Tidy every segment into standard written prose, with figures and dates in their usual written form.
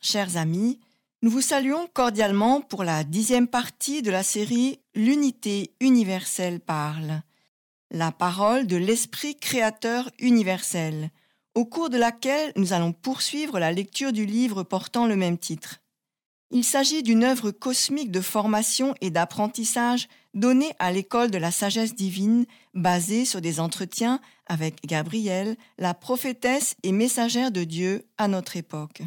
Chers amis, nous vous saluons cordialement pour la 10e partie de la série L'unité universelle parle, la parole de l'Esprit créateur universel, au cours de laquelle nous allons poursuivre la lecture du livre portant le même titre. Il s'agit d'une œuvre cosmique de formation et d'apprentissage donnée à l'école de la sagesse divine, basée sur des entretiens avec Gabrielle, la prophétesse et messagère de Dieu à notre époque.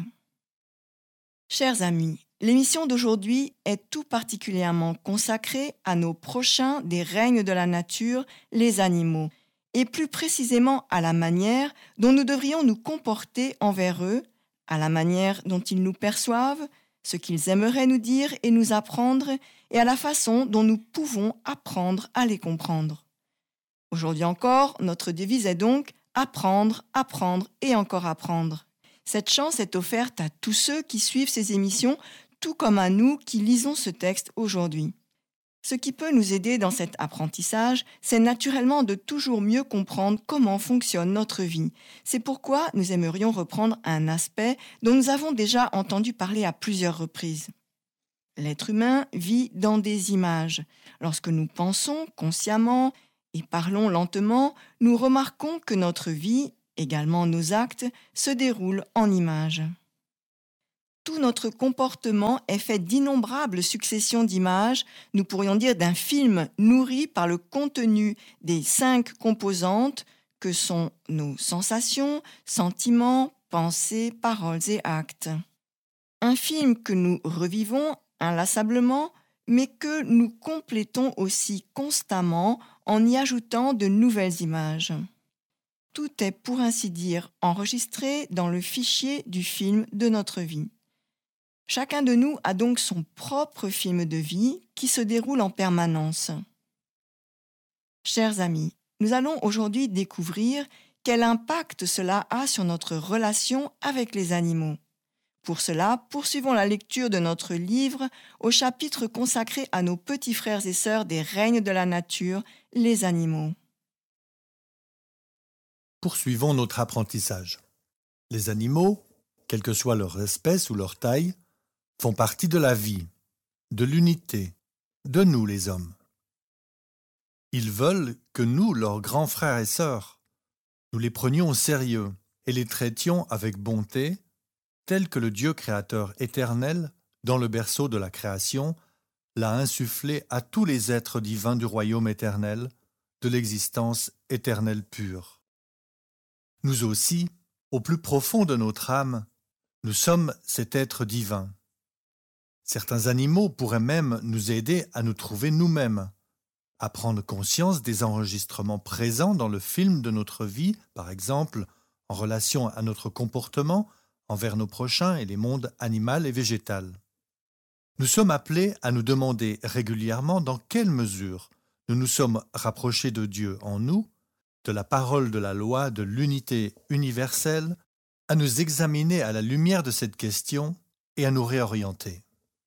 Chers amis, l'émission d'aujourd'hui est tout particulièrement consacrée à nos prochains des règnes de la nature, les animaux, et plus précisément à la manière dont nous devrions nous comporter envers eux, à la manière dont ils nous perçoivent, ce qu'ils aimeraient nous dire et nous apprendre, et à la façon dont nous pouvons apprendre à les comprendre. Aujourd'hui encore, notre devise est donc « apprendre, apprendre et encore apprendre ». Cette chance est offerte à tous ceux qui suivent ces émissions, tout comme à nous qui lisons ce texte aujourd'hui. Ce qui peut nous aider dans cet apprentissage, c'est naturellement de toujours mieux comprendre comment fonctionne notre vie. C'est pourquoi nous aimerions reprendre un aspect dont nous avons déjà entendu parler à plusieurs reprises. L'être humain vit dans des images. Lorsque nous pensons consciemment et parlons lentement, nous remarquons que notre vie, également nos actes, se déroulent en images. Tout notre comportement est fait d'innombrables successions d'images, nous pourrions dire d'un film nourri par le contenu des 5 composantes que sont nos sensations, sentiments, pensées, paroles et actes. Un film que nous revivons inlassablement, mais que nous complétons aussi constamment en y ajoutant de nouvelles images. Tout est pour ainsi dire enregistré dans le fichier du film de notre vie. Chacun de nous a donc son propre film de vie qui se déroule en permanence. Chers amis, nous allons aujourd'hui découvrir quel impact cela a sur notre relation avec les animaux. Pour cela, poursuivons la lecture de notre livre au chapitre consacré à nos petits frères et sœurs des règnes de la nature, les animaux. Poursuivons notre apprentissage. Les animaux, quelle que soit leur espèce ou leur taille, font partie de la vie, de l'unité, de nous les hommes. Ils veulent que nous, leurs grands frères et sœurs, nous les prenions au sérieux et les traitions avec bonté, tels que le Dieu créateur éternel, dans le berceau de la création, l'a insufflé à tous les êtres divins du royaume éternel, de l'existence éternelle pure. Nous aussi, au plus profond de notre âme, nous sommes cet être divin. Certains animaux pourraient même nous aider à nous trouver nous-mêmes, à prendre conscience des enregistrements présents dans le film de notre vie, par exemple en relation à notre comportement envers nos prochains et les mondes animal et végétal. Nous sommes appelés à nous demander régulièrement dans quelle mesure nous nous sommes rapprochés de Dieu en nous, de la parole de la loi de l'unité universelle, à nous examiner à la lumière de cette question et à nous réorienter.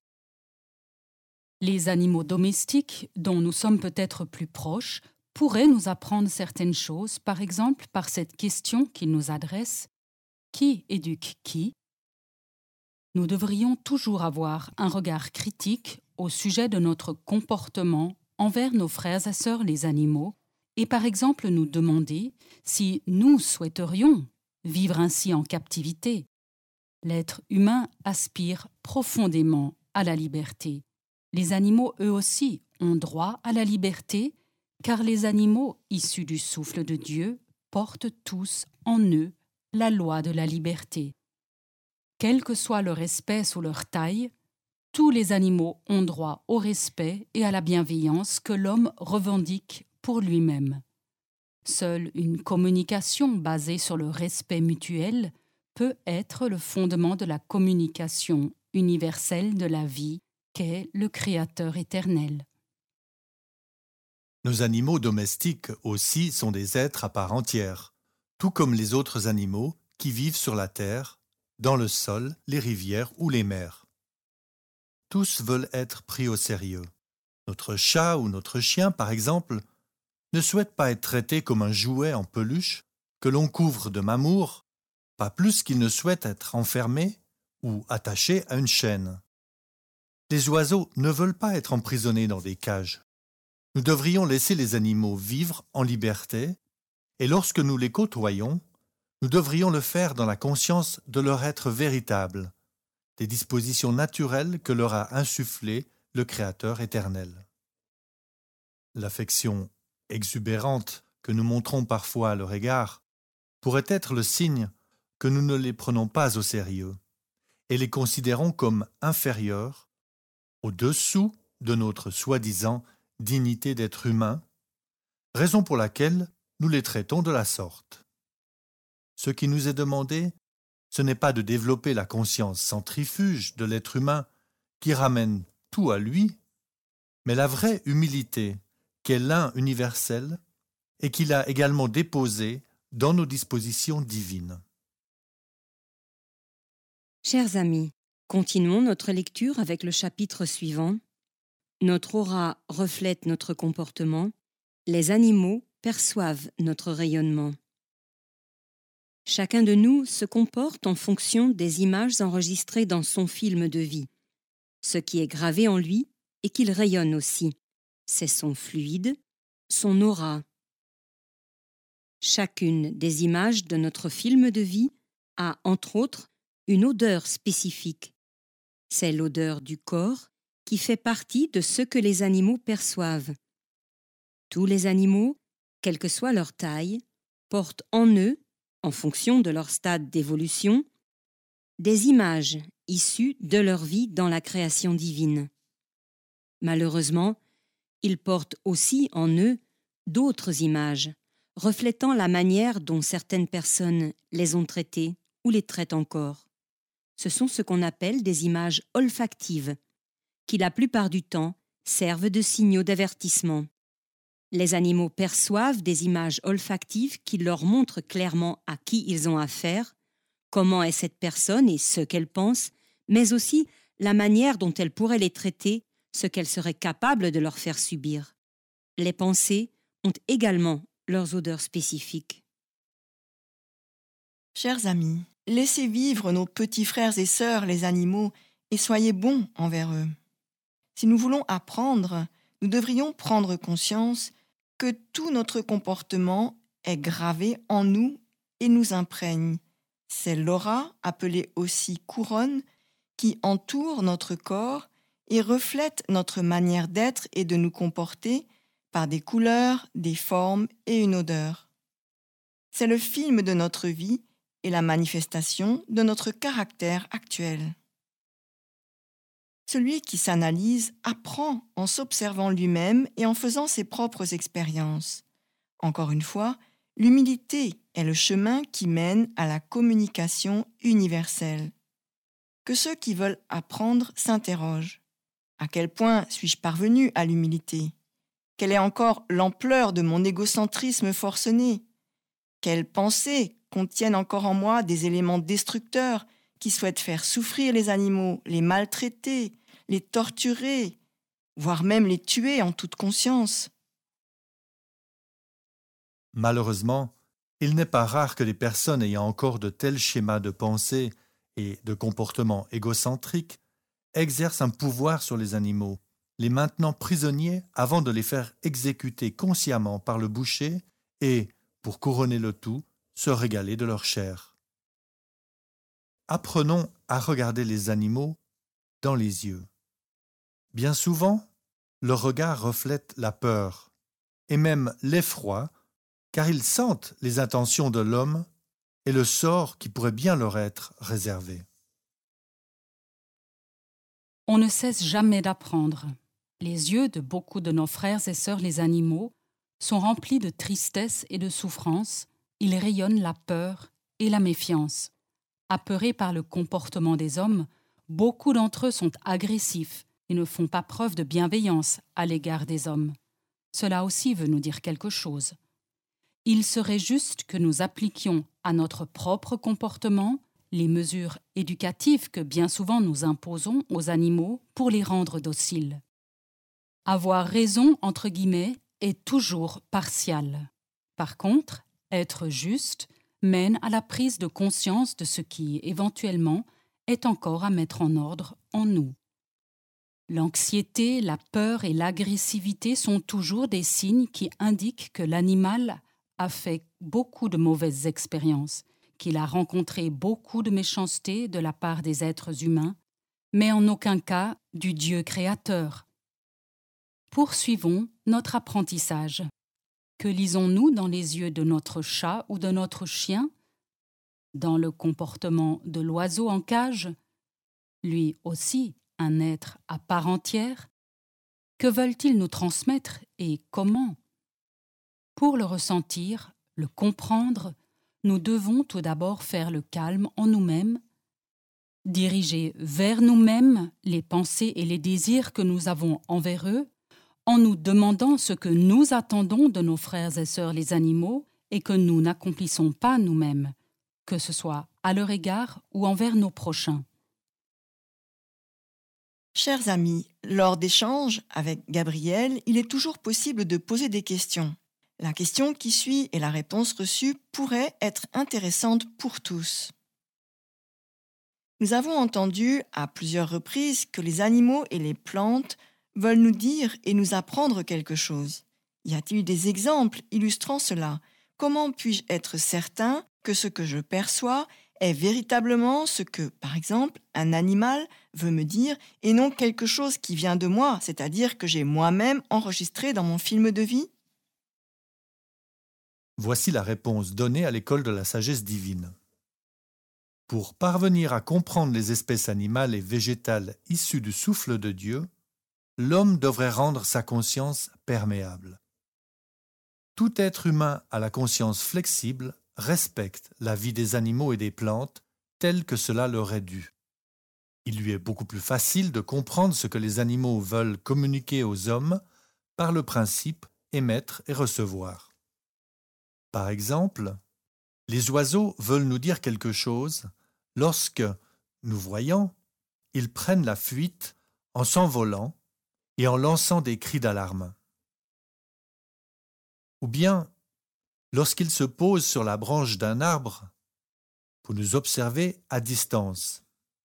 Les animaux domestiques, dont nous sommes peut-être plus proches, pourraient nous apprendre certaines choses, par exemple par cette question qu'ils nous adressent : qui éduque qui ? Nous devrions toujours avoir un regard critique au sujet de notre comportement envers nos frères et sœurs les animaux, et par exemple nous demander si nous souhaiterions vivre ainsi en captivité. L'être humain aspire profondément à la liberté. Les animaux, eux aussi, ont droit à la liberté, car les animaux issus du souffle de Dieu portent tous en eux la loi de la liberté. Quelle que soit leur espèce ou leur taille, tous les animaux ont droit au respect et à la bienveillance que l'homme revendique pour lui-même. Seule une communication basée sur le respect mutuel peut être le fondement de la communication universelle de la vie qu'est le Créateur éternel. Nos animaux domestiques aussi sont des êtres à part entière, tout comme les autres animaux qui vivent sur la terre, dans le sol, les rivières ou les mers. Tous veulent être pris au sérieux. Notre chat ou notre chien, par exemple, ne souhaite pas être traité comme un jouet en peluche que l'on couvre de mamour, pas plus qu'il ne souhaite être enfermé ou attachés à une chaîne. Les oiseaux ne veulent pas être emprisonnés dans des cages. Nous devrions laisser les animaux vivre en liberté, et lorsque nous les côtoyons, nous devrions le faire dans la conscience de leur être véritable, des dispositions naturelles que leur a insufflées le Créateur éternel. L'affection exubérante que nous montrons parfois à leur égard pourrait être le signe que nous ne les prenons pas au sérieux et les considérons comme inférieurs, au-dessous de notre soi-disant dignité d'être humain, raison pour laquelle nous les traitons de la sorte. Ce qui nous est demandé, ce n'est pas de développer la conscience centrifuge de l'être humain qui ramène tout à lui, mais la vraie humilité qu'est l'un universel et qu'il a également déposée dans nos dispositions divines. Chers amis, continuons notre lecture avec le chapitre suivant. Notre aura reflète notre comportement, les animaux perçoivent notre rayonnement. Chacun de nous se comporte en fonction des images enregistrées dans son film de vie. Ce qui est gravé en lui et qu'il rayonne aussi, c'est son fluide, son aura. Chacune des images de notre film de vie a, entre autres, une odeur spécifique. C'est l'odeur du corps qui fait partie de ce que les animaux perçoivent. Tous les animaux, quelle que soit leur taille, portent en eux, en fonction de leur stade d'évolution, des images issues de leur vie dans la création divine. Malheureusement, ils portent aussi en eux d'autres images, reflétant la manière dont certaines personnes les ont traitées ou les traitent encore. Ce sont ce qu'on appelle des images olfactives, qui la plupart du temps servent de signaux d'avertissement. Les animaux perçoivent des images olfactives qui leur montrent clairement à qui ils ont affaire, comment est cette personne et ce qu'elle pense, mais aussi la manière dont elle pourrait les traiter, ce qu'elle serait capable de leur faire subir. Les pensées ont également leurs odeurs spécifiques. Chers amis, laissez vivre nos petits frères et sœurs, les animaux, et soyez bons envers eux. Si nous voulons apprendre, nous devrions prendre conscience que tout notre comportement est gravé en nous et nous imprègne. C'est l'aura, appelée aussi couronne, qui entoure notre corps et reflète notre manière d'être et de nous comporter par des couleurs, des formes et une odeur. C'est le film de notre vie et la manifestation de notre caractère actuel. Celui qui s'analyse apprend en s'observant lui-même et en faisant ses propres expériences. Encore une fois, l'humilité est le chemin qui mène à la communication universelle. Que ceux qui veulent apprendre s'interrogent. À quel point suis-je parvenu à l'humilité ? Quelle est encore l'ampleur de mon égocentrisme forcené ? Quelles pensées contiennent encore en moi des éléments destructeurs qui souhaitent faire souffrir les animaux, les maltraiter, les torturer, voire même les tuer en toute conscience. Malheureusement, il n'est pas rare que les personnes ayant encore de tels schémas de pensée et de comportement égocentriques exercent un pouvoir sur les animaux, les maintenant prisonniers avant de les faire exécuter consciemment par le boucher et, pour couronner le tout, se régaler de leur chair. Apprenons à regarder les animaux dans les yeux. Bien souvent, leur regard reflète la peur et même l'effroi, car ils sentent les intentions de l'homme et le sort qui pourrait bien leur être réservé. On ne cesse jamais d'apprendre. Les yeux de beaucoup de nos frères et sœurs les animaux sont remplis de tristesse et de souffrance. Ils rayonnent la peur et la méfiance. Apeurés par le comportement des hommes, beaucoup d'entre eux sont agressifs et ne font pas preuve de bienveillance à l'égard des hommes. Cela aussi veut nous dire quelque chose. Il serait juste que nous appliquions à notre propre comportement les mesures éducatives que bien souvent nous imposons aux animaux pour les rendre dociles. Avoir raison, entre guillemets, est toujours partial. Par contre, être juste mène à la prise de conscience de ce qui, éventuellement, est encore à mettre en ordre en nous. L'anxiété, la peur et l'agressivité sont toujours des signes qui indiquent que l'animal a fait beaucoup de mauvaises expériences, qu'il a rencontré beaucoup de méchanceté de la part des êtres humains, mais en aucun cas du Dieu créateur. Poursuivons notre apprentissage. Que lisons-nous dans les yeux de notre chat ou de notre chien? Dans le comportement de l'oiseau en cage? Lui aussi, un être à part entière? Que veulent-ils nous transmettre et comment? Pour le ressentir, le comprendre, nous devons tout d'abord faire le calme en nous-mêmes, diriger vers nous-mêmes les pensées et les désirs que nous avons envers eux, en nous demandant ce que nous attendons de nos frères et sœurs les animaux et que nous n'accomplissons pas nous-mêmes, que ce soit à leur égard ou envers nos prochains. Chers amis, lors d'échanges avec Gabriel, il est toujours possible de poser des questions. La question qui suit et la réponse reçue pourraient être intéressantes pour tous. Nous avons entendu à plusieurs reprises que les animaux et les plantes veulent nous dire et nous apprendre quelque chose. Y a-t-il des exemples illustrant cela? Comment puis-je être certain que ce que je perçois est véritablement ce que, par exemple, un animal veut me dire et non quelque chose qui vient de moi, c'est-à-dire que j'ai moi-même enregistré dans mon film de vie? Voici la réponse donnée à l'école de la sagesse divine. Pour parvenir à comprendre les espèces animales et végétales issues du souffle de Dieu, l'homme devrait rendre sa conscience perméable. Tout être humain à la conscience flexible respecte la vie des animaux et des plantes telle que cela leur est dû. Il lui est beaucoup plus facile de comprendre ce que les animaux veulent communiquer aux hommes par le principe émettre et recevoir. Par exemple, les oiseaux veulent nous dire quelque chose lorsque, nous voyant, ils prennent la fuite en s'envolant et en lançant des cris d'alarme. Ou bien, lorsqu'ils se posent sur la branche d'un arbre pour nous observer à distance.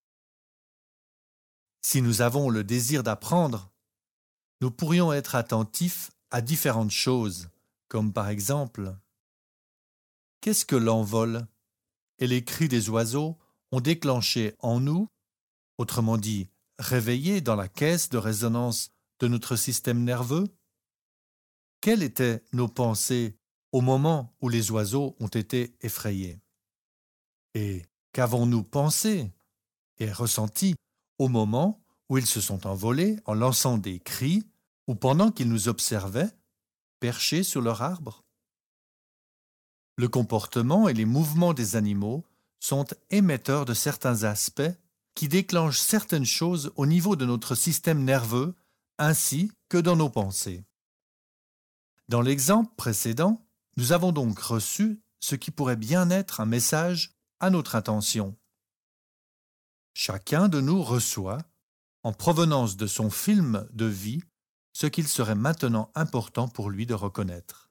Si nous avons le désir d'apprendre, nous pourrions être attentifs à différentes choses, comme par exemple, qu'est-ce que l'envol et les cris des oiseaux ont déclenché en nous, autrement dit, réveillé dans la caisse de résonance de notre système nerveux? Quelles étaient nos pensées au moment où les oiseaux ont été effrayés? Et qu'avons-nous pensé et ressenti au moment où ils se sont envolés en lançant des cris ou pendant qu'ils nous observaient, perchés sur leur arbre? Le comportement et les mouvements des animaux sont émetteurs de certains aspects qui déclenchent certaines choses au niveau de notre système nerveux ainsi que dans nos pensées. Dans l'exemple précédent, nous avons donc reçu ce qui pourrait bien être un message à notre intention. Chacun de nous reçoit, en provenance de son film de vie, ce qu'il serait maintenant important pour lui de reconnaître.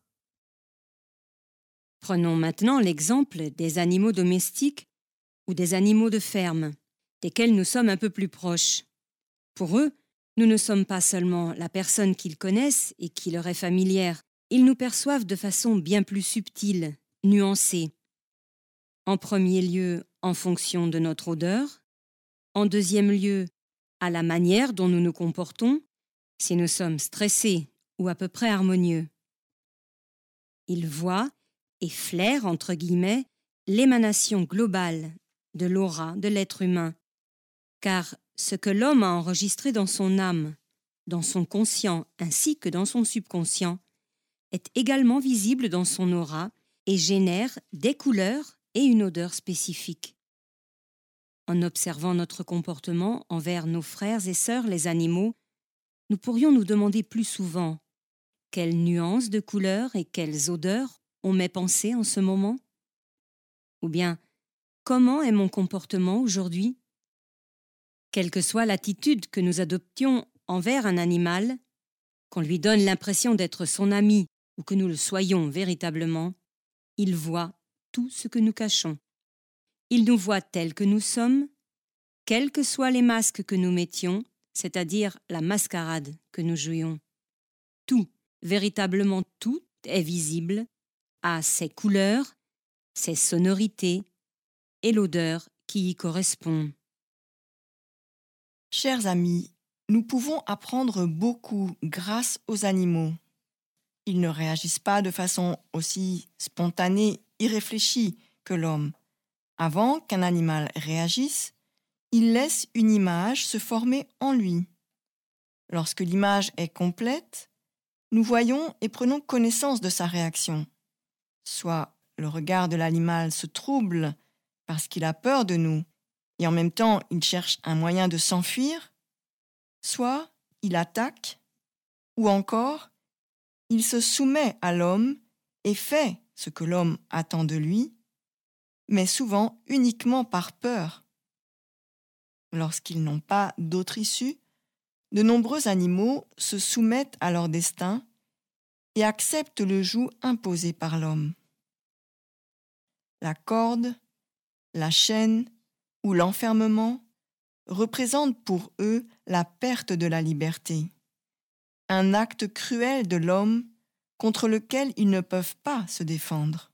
Prenons maintenant l'exemple des animaux domestiques ou des animaux de ferme, desquels nous sommes un peu plus proches. Pour eux, nous ne sommes pas seulement la personne qu'ils connaissent et qui leur est familière, ils nous perçoivent de façon bien plus subtile, nuancée. En premier lieu, en fonction de notre odeur. En deuxième lieu, à la manière dont nous nous comportons, si nous sommes stressés ou à peu près harmonieux. Ils voient et flairent, entre guillemets, l'émanation globale de l'aura de l'être humain, car ce que l'homme a enregistré dans son âme, dans son conscient ainsi que dans son subconscient, est également visible dans son aura et génère des couleurs et une odeur spécifique. En observant notre comportement envers nos frères et sœurs les animaux, nous pourrions nous demander plus souvent quelles nuances de couleurs et quelles odeurs ont mes pensées en ce moment? Ou bien, comment est mon comportement aujourd'hui? Quelle que soit l'attitude que nous adoptions envers un animal, qu'on lui donne l'impression d'être son ami ou que nous le soyons véritablement, il voit tout ce que nous cachons. Il nous voit tels que nous sommes, quels que soient les masques que nous mettions, c'est-à-dire la mascarade que nous jouions. Tout, véritablement tout, est visible, a ses couleurs, ses sonorités et l'odeur qui y correspond. Chers amis, nous pouvons apprendre beaucoup grâce aux animaux. Ils ne réagissent pas de façon aussi spontanée, irréfléchie que l'homme. Avant qu'un animal réagisse, il laisse une image se former en lui. Lorsque l'image est complète, nous voyons et prenons connaissance de sa réaction. Soit le regard de l'animal se trouble parce qu'il a peur de nous et en même temps il cherche un moyen de s'enfuir, soit il attaque, ou encore il se soumet à l'homme et fait ce que l'homme attend de lui, mais souvent uniquement par peur. Lorsqu'ils n'ont pas d'autre issue, de nombreux animaux se soumettent à leur destin et acceptent le joug imposé par l'homme. La corde, la chaîne ou l'enfermement représentent pour eux la perte de la liberté, un acte cruel de l'homme contre lequel ils ne peuvent pas se défendre.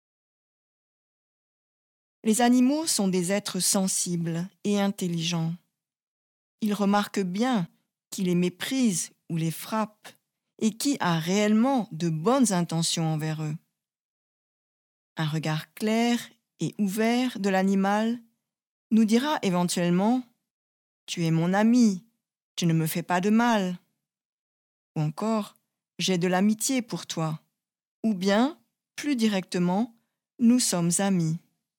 Les animaux sont des êtres sensibles et intelligents. Ils remarquent bien qui les méprise ou les frappe et qui a réellement de bonnes intentions envers eux. Un regard clair et ouvert de l'animal nous dira éventuellement « Tu es mon ami, tu ne me fais pas de mal » ou encore « J'ai de l'amitié pour toi » ou bien, plus directement, « Nous sommes amis ».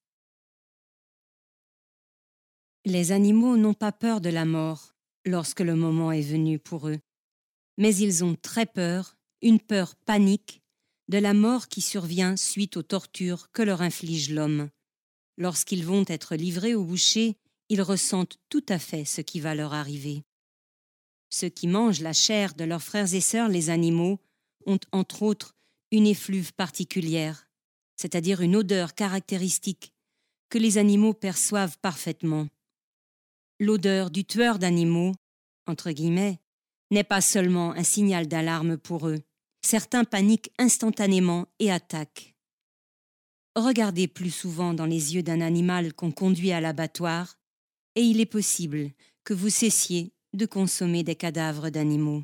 Les animaux n'ont pas peur de la mort lorsque le moment est venu pour eux, mais ils ont très peur, une peur panique, de la mort qui survient suite aux tortures que leur inflige l'homme. Lorsqu'ils vont être livrés au boucher, ils ressentent tout à fait ce qui va leur arriver. Ceux qui mangent la chair de leurs frères et sœurs, les animaux, ont entre autres une effluve particulière, c'est-à-dire une odeur caractéristique que les animaux perçoivent parfaitement. L'odeur du tueur d'animaux, entre guillemets, n'est pas seulement un signal d'alarme pour eux. Certains paniquent instantanément et attaquent. Regardez plus souvent dans les yeux d'un animal qu'on conduit à l'abattoir et il est possible que vous cessiez de consommer des cadavres d'animaux.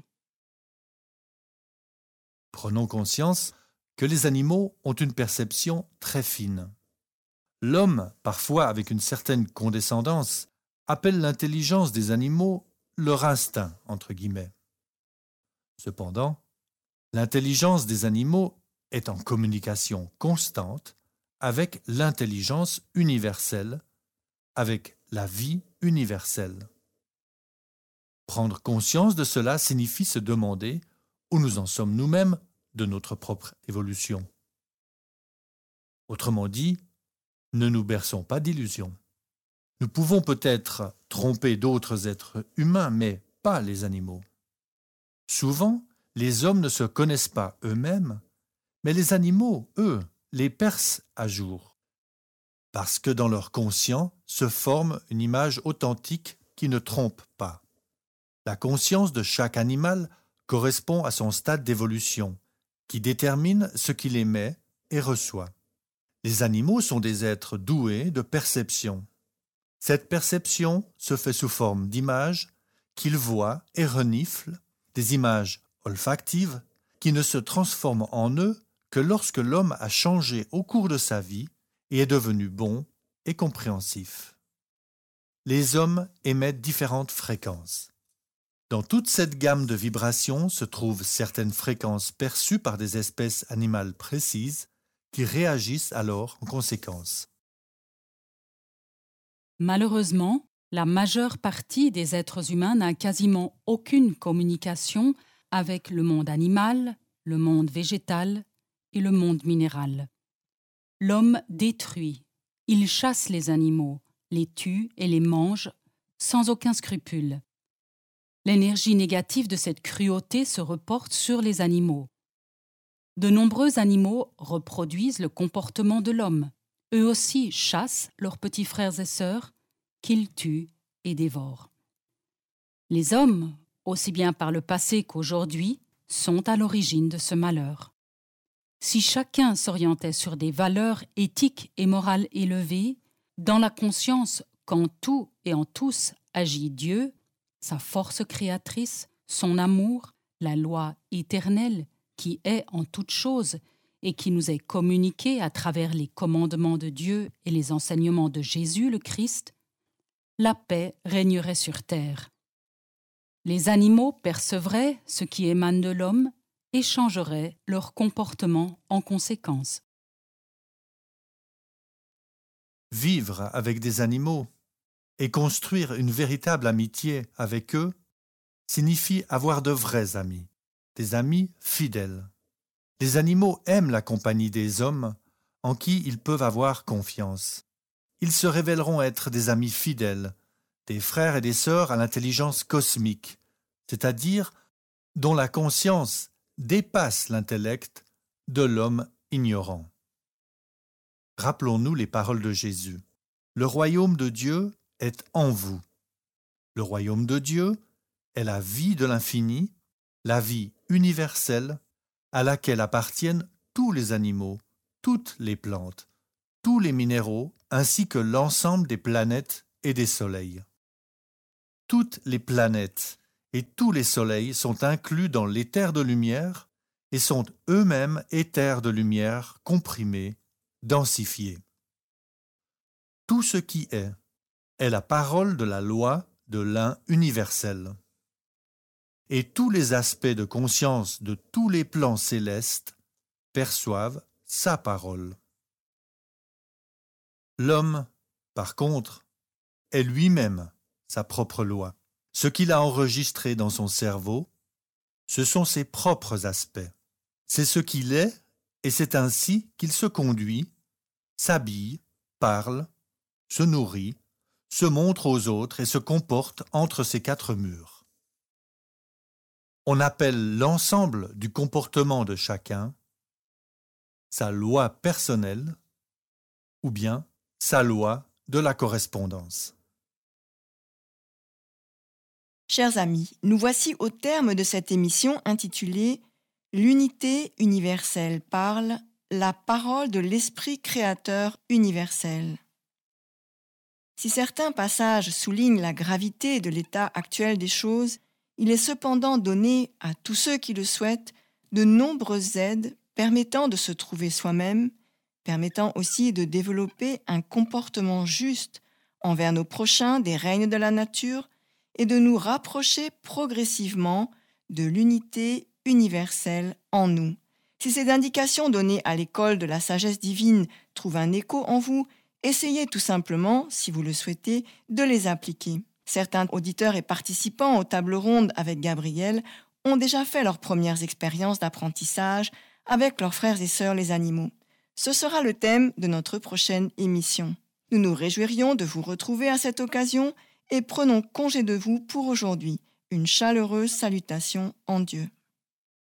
Prenons conscience que les animaux ont une perception très fine. L'homme, parfois avec une certaine condescendance, appelle l'intelligence des animaux leur instinct, entre guillemets. Cependant, l'intelligence des animaux est en communication constante avec l'intelligence universelle, avec la vie universelle. Prendre conscience de cela signifie se demander où nous en sommes nous-mêmes de notre propre évolution. Autrement dit, ne nous berçons pas d'illusions. Nous pouvons peut-être tromper d'autres êtres humains, mais pas les animaux. Souvent, les hommes ne se connaissent pas eux-mêmes, mais les animaux, eux, les percent à jour. Parce que dans leur conscient se forme une image authentique qui ne trompe pas. La conscience de chaque animal correspond à son stade d'évolution, qui détermine ce qu'il émet et reçoit. Les animaux sont des êtres doués de perception. Cette perception se fait sous forme d'images qu'ils voient et reniflent, des images olfactives qui ne se transforment en eux que lorsque l'homme a changé au cours de sa vie et est devenu bon et compréhensif. Les hommes émettent différentes fréquences. Dans toute cette gamme de vibrations se trouvent certaines fréquences perçues par des espèces animales précises qui réagissent alors en conséquence. Malheureusement, la majeure partie des êtres humains n'a quasiment aucune communication avec le monde animal, le monde végétal et le monde minéral. L'homme détruit, il chasse les animaux, les tue et les mange sans aucun scrupule. L'énergie négative de cette cruauté se reporte sur les animaux. De nombreux animaux reproduisent le comportement de l'homme. Eux aussi chassent leurs petits frères et sœurs, qu'ils tuent et dévorent. Les hommes, aussi bien par le passé qu'aujourd'hui, sont à l'origine de ce malheur. Si chacun s'orientait sur des valeurs éthiques et morales élevées, dans la conscience qu'en tout et en tous agit Dieu, sa force créatrice, son amour, la loi éternelle qui est en toutes choses et qui nous est communiquée à travers les commandements de Dieu et les enseignements de Jésus le Christ, la paix régnerait sur terre. Les animaux percevraient ce qui émane de l'homme et changeraient leur comportement en conséquence. Vivre avec des animaux et construire une véritable amitié avec eux signifie avoir de vrais amis, des amis fidèles. Les animaux aiment la compagnie des hommes en qui ils peuvent avoir confiance. Ils se révéleront être des amis fidèles, des frères et des sœurs à l'intelligence cosmique, c'est-à-dire dont la conscience dépasse l'intellect de l'homme ignorant. Rappelons-nous les paroles de Jésus. Le royaume de Dieu est en vous. Le royaume de Dieu est la vie de l'infini, la vie universelle à laquelle appartiennent tous les animaux, toutes les plantes, tous les minéraux, ainsi que l'ensemble des planètes et des soleils. Toutes les planètes et tous les soleils sont inclus dans l'éther de lumière et sont eux-mêmes éthers de lumière comprimés, densifiés. Tout ce qui est la parole de la loi de l'un universel. Et tous les aspects de conscience de tous les plans célestes perçoivent sa parole. L'homme, par contre, est lui-même sa propre loi. Ce qu'il a enregistré dans son cerveau, ce sont ses propres aspects. C'est ce qu'il est et c'est ainsi qu'il se conduit, s'habille, parle, se nourrit, se montre aux autres et se comporte entre ces quatre murs. On appelle l'ensemble du comportement de chacun sa loi personnelle ou bien sa loi de la correspondance. Chers amis, nous voici au terme de cette émission intitulée « L'unité universelle parle, la parole de l'Esprit créateur universel ». Si certains passages soulignent la gravité de l'état actuel des choses, il est cependant donné à tous ceux qui le souhaitent de nombreuses aides permettant de se trouver soi-même, permettant aussi de développer un comportement juste envers nos prochains des règnes de la nature et de nous rapprocher progressivement de l'unité universelle en nous. Si ces indications données à l'école de la sagesse divine trouvent un écho en vous, essayez tout simplement, si vous le souhaitez, de les appliquer. Certains auditeurs et participants aux tables rondes avec Gabriel ont déjà fait leurs premières expériences d'apprentissage avec leurs frères et sœurs les animaux. Ce sera le thème de notre prochaine émission. Nous nous réjouirions de vous retrouver à cette occasion et prenons congé de vous pour aujourd'hui. Une chaleureuse salutation en Dieu.